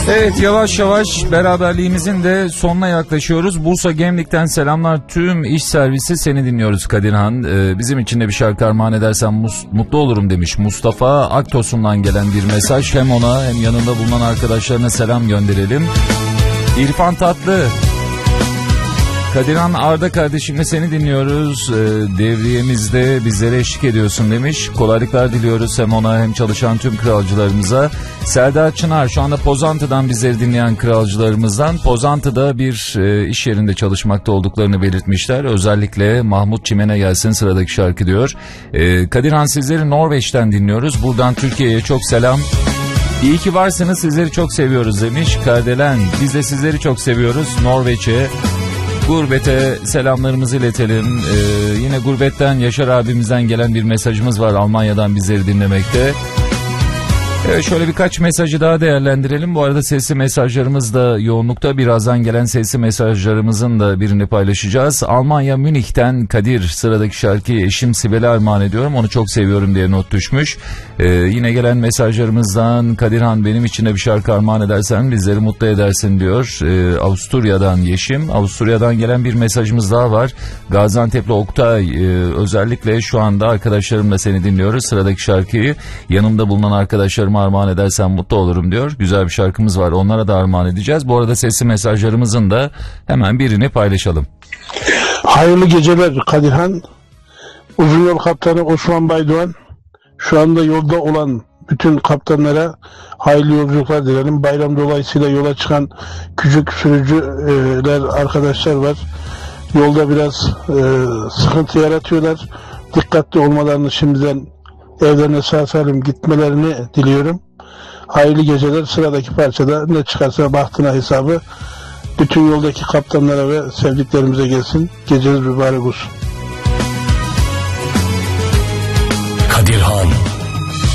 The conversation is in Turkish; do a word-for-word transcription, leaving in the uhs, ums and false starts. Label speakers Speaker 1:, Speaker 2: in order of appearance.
Speaker 1: Evet, yavaş yavaş beraberliğimizin de sonuna yaklaşıyoruz. Bursa Gemlik'ten selamlar, tüm iş servisi seni dinliyoruz Kadirhan. Ee, bizim için de bir şarkı armağan edersen mus- mutlu olurum demiş Mustafa Aktos'undan gelen bir mesaj. Hem ona hem yanında bulunan arkadaşlarına selam gönderelim. İrfan Tatlı, Kadirhan Arda kardeşimle seni dinliyoruz. Ee, devriyemizde bizlere eşlik ediyorsun demiş. Kolaylıklar diliyoruz hem ona hem çalışan tüm kralcılarımıza. Serdar Çınar şu anda Pozantı'dan bizleri dinleyen kralcılarımızdan. Pozantı'da bir e, iş yerinde çalışmakta olduklarını belirtmişler. Özellikle Mahmut Çimen'e gelsin sıradaki şarkı diyor. Ee, Kadirhan sizleri Norveç'ten dinliyoruz. Buradan Türkiye'ye çok selam. İyi ki varsınız, sizleri çok seviyoruz demiş Kardelen. Biz de sizleri çok seviyoruz. Norveç'e, gurbete selamlarımızı iletelim. Ee, yine gurbetten Yaşar abimizden gelen bir mesajımız var, Almanya'dan bizleri dinlemekte. Evet, şöyle birkaç mesajı daha değerlendirelim. Bu arada sesli mesajlarımız da yoğunlukta. Birazdan gelen sesli mesajlarımızın da birini paylaşacağız. Almanya Münih'ten Kadir sıradaki şarkıyı eşim Sibel'e armağan ediyorum. Onu çok seviyorum diye not düşmüş. Ee, yine gelen mesajlarımızdan Kadirhan benim için de bir şarkı armağan edersen bizleri mutlu edersin diyor. Ee, Avusturya'dan Yeşim. Avusturya'dan gelen bir mesajımız daha var. Gaziantep'li Oktay, e, özellikle şu anda arkadaşlarımla seni dinliyoruz. Sıradaki şarkıyı yanımda bulunan arkadaşlarım armağan edersen mutlu olurum diyor. Güzel bir şarkımız var, onlara da armağan edeceğiz. Bu arada sesli mesajlarımızın da hemen birini paylaşalım.
Speaker 2: Hayırlı geceler Kadirhan. Uzun yol kaptanı Osman Baydoğan. Şu anda yolda olan bütün kaptanlara hayırlı yolculuklar dilerim. Bayram dolayısıyla yola çıkan küçük sürücüler, arkadaşlar var. Yolda biraz e, sıkıntı yaratıyorlar. Dikkatli olmalarını şimdiden, evlerine sağ salim gitmelerini diliyorum. Hayırlı geceler. Sıradaki parçada ne çıkarsa bahtına hesabı bütün yoldaki kaptanlara ve sevdiklerimize gelsin. Geceniz mübarek olsun.